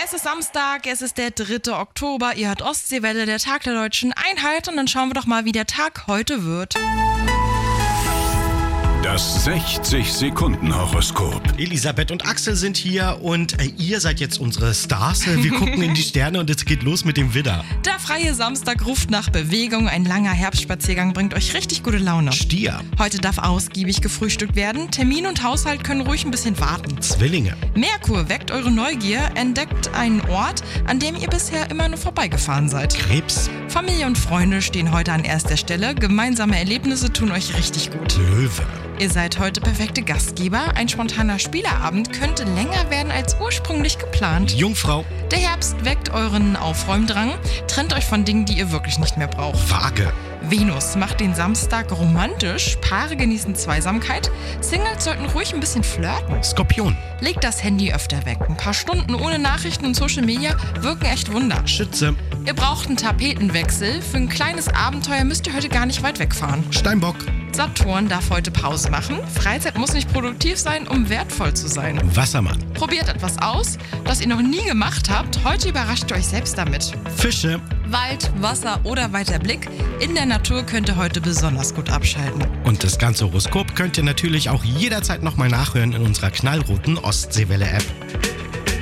Es ist Samstag, es ist der 3. Oktober, ihr hört Ostseewelle, der Tag der Deutschen Einheit, und dann schauen wir doch mal, wie der Tag heute wird. Das 60-Sekunden-Horoskop. Elisabeth und Axel sind hier und ihr seid jetzt unsere Stars. Wir gucken in die Sterne und es geht los mit dem Widder. Der freie Samstag ruft nach Bewegung, ein langer Herbstspaziergang bringt euch richtig gute Laune. Stier. Heute darf ausgiebig gefrühstückt werden, Termin und Haushalt können ruhig ein bisschen warten. Zwillinge. Merkur weckt eure Neugier, entdeckt einen Ort, an dem ihr bisher immer nur vorbeigefahren seid. Krebs. Familie und Freunde stehen heute an erster Stelle, gemeinsame Erlebnisse tun euch richtig gut. Löwe. Ihr seid heute perfekte Gastgeber, ein spontaner Spieleabend könnte länger werden als ursprünglich geplant. Jungfrau. Der Herbst weckt euren Aufräumdrang, trennt euch von Dingen, die ihr wirklich nicht mehr braucht. Waage. Venus macht den Samstag romantisch, Paare genießen Zweisamkeit, Singles sollten ruhig ein bisschen flirten. Skorpion. Legt das Handy öfter weg, ein paar Stunden ohne Nachrichten und Social Media wirken echt Wunder. Schütze. Ihr braucht einen Tapetenwechsel, für ein kleines Abenteuer müsst ihr heute gar nicht weit wegfahren. Steinbock. Saturn darf heute Pause machen. Freizeit muss nicht produktiv sein, um wertvoll zu sein. Wassermann. Probiert etwas aus, das ihr noch nie gemacht habt. Heute überrascht ihr euch selbst damit. Fische. Wald, Wasser oder weiter Blick. In der Natur könnt ihr heute besonders gut abschalten. Und das ganze Horoskop könnt ihr natürlich auch jederzeit nochmal nachhören in unserer knallroten Ostseewelle-App.